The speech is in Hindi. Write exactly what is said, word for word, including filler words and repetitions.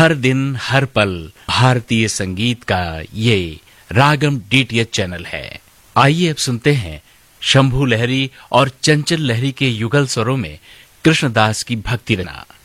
हर दिन हर पल भारतीय संगीत का ये रागम डीटीएच चैनल है। आइए अब सुनते हैं शंभू लहरी और चंचल लहरी के युगल स्वरों में कृष्णदास की भक्ति रचना।